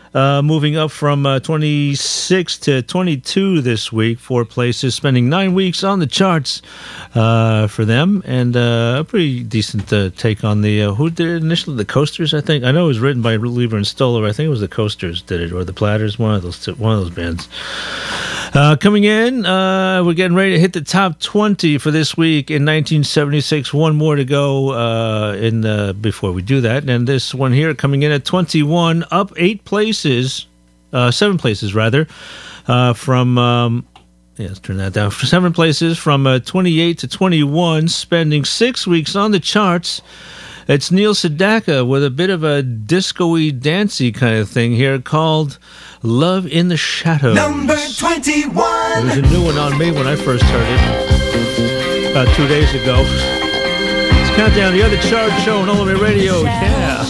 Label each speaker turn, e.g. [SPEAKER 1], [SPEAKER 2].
[SPEAKER 1] moving up from 26 to 22 this week, 4 places, spending 9 weeks on the charts for them, and a pretty decent take on the, who did it initially? The Coasters, I think. I know it was written by Lever and Stoller. I think it was the Coasters did it, or the Platters, one of those bands. Coming in, we're getting ready to hit the top 20 for this week in 1976. One more to go before we do that. And this one here coming in at 21, up 7 places rather, from... let's turn that down. For 7 places from 28 to 21, spending 6 weeks on the charts. It's Neil Sedaka with a bit of a disco-y, dancey kind of thing here called Love in the Shadows.
[SPEAKER 2] Number 21.
[SPEAKER 1] It was a new one on me when I first heard it about 2 days ago. Let's count down the other chart show on All Over Radio. Yeah.